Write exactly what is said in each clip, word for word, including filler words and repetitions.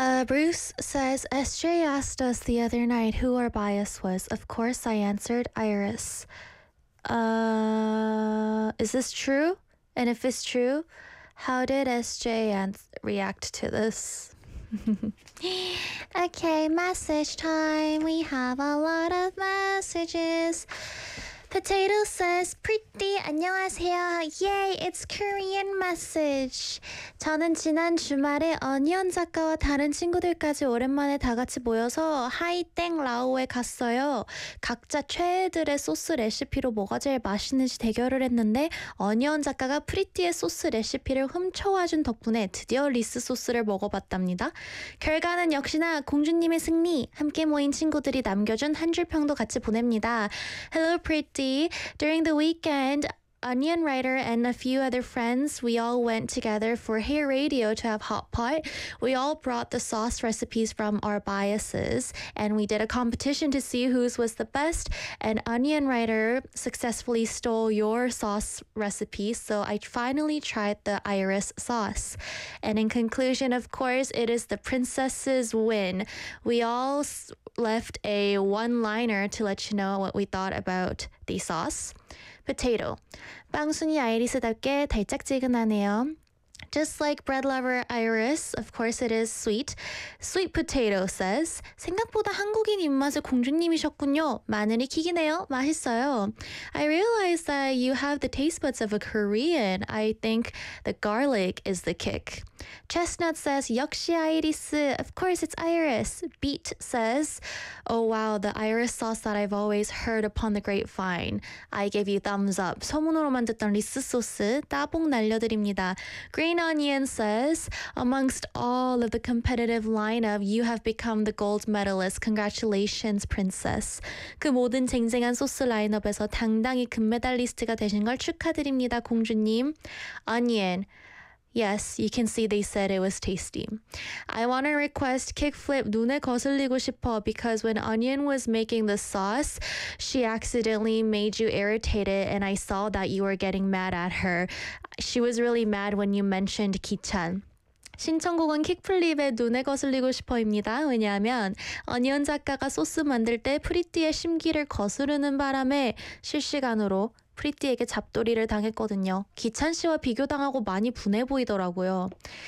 Uh, Bruce says, S J asked us the other night who our bias was. Of course, I answered Iris. Uh, is this true? And if it's true, how did S J ans- react to this? Okay, message time. We have a lot of messages. Potato says, pretty, 안녕하세요. Yay, it's Korean message. 저는 지난 주말에 어니언 작가와 다른 친구들까지 오랜만에 다 같이 모여서 하이땡 라오에 갔어요. 각자 최애들의 소스 레시피로 뭐가 제일 맛있는지 대결을 했는데 어니언 작가가 프리티의 소스 레시피를 훔쳐와준 덕분에 드디어 리스 소스를 먹어봤답니다. 결과는 역시나 공주님의 승리. 함께 모인 친구들이 남겨준 한 줄 평도 같이 보냅니다. Hello, Pretty. During the weekend, Onion Writer and a few other friends, we all went together for Hey Radio to have hot pot. We all brought the sauce recipes from our biases, and we did a competition to see whose was the best. And Onion Writer successfully stole your sauce recipe, so I finally tried the Iris sauce. And in conclusion, of course, it is the princess's win. We all left a one-liner to let you know what we thought about the sauce. Potato. 빵순이 아이리스답게 달짝지근하네요. Just like bread lover Iris, of course it is sweet. Sweet Potato says, 생각보다 한국인 입맛의 공주님이셨군요. 마늘이 킥이네요. 맛있어요. I realize that you have the taste buds of a Korean. I think the garlic is the kick. Chestnut says, 역시 아이리스. Of course it's Iris. Beat says, oh wow, the Iris sauce that I've always heard upon the grapevine. I give you thumbs up. 소문으로만 듣던 리스 소스 따봉 날려드립니다. Green Onion says, amongst all of the competitive lineup, you have become the gold medalist. Congratulations, princess. 그 모든 쟁쟁한 소스 라인업에서 당당히 금메달리스트가 되신 걸 축하드립니다, 공주님. Onion. Yes, you can see they said it was tasty. I want to request kickflip 눈에 거슬리고 싶어 because when Onion was making the sauce, she accidentally made you irritated and I saw that you were getting mad at her. She was really mad when you mentioned 기찬. 신청곡은 킥플립의 눈에 거슬리고 싶어입니다. 왜냐하면 어니언 작가가 소스 만들 때 프리티의 심기를 거스르는 바람에 실시간으로 프리티에게 잡돌이를 당했거든요. 기찬 씨와 비교당하고 많이 분해 보이더라고요.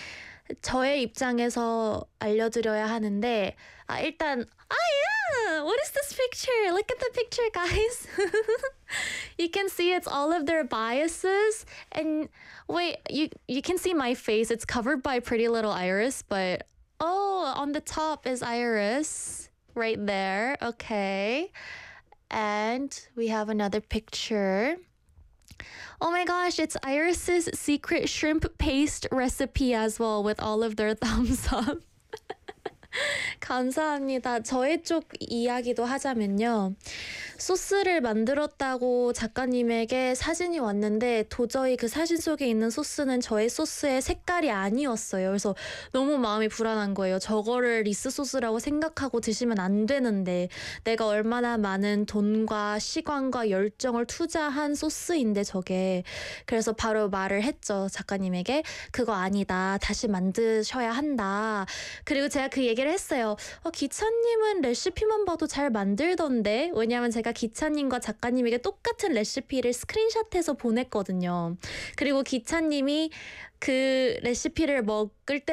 저의 입장에서 알려드려야 하는데 아, 일단 아, yeah! What is this picture? Look at the picture, guys. You can see it's all of their biases. And wait, you, you can see my face. It's covered by Pretty Little Iris, but oh, on the top is Iris right there. Okay. And we have another picture. Oh my gosh, it's Iris's secret shrimp paste recipe as well with all of their thumbs up. 감사합니다. 저의 쪽 이야기도 하자면요. 소스를 만들었다고 작가님에게 사진이 왔는데 도저히 그 사진 속에 있는 소스는 저의 소스의 색깔이 아니었어요. 그래서 너무 마음이 불안한 거예요. 저거를 리스 소스라고 생각하고 드시면 안 되는데 내가 얼마나 많은 돈과 시간과 열정을 투자한 소스인데 저게. 그래서 바로 말을 했죠. 작가님에게. 그거 아니다. 다시 만드셔야 한다. 그리고 제가 그 얘기를 했어요. 어, 기찬님은 레시피만 봐도 잘 만들던데. 왜냐하면 제가 기찬님과 작가님에게 똑같은 레시피를 스크린샷해서 보냈거든요. 그리고 기찬님이 그 레시피를 먹을 때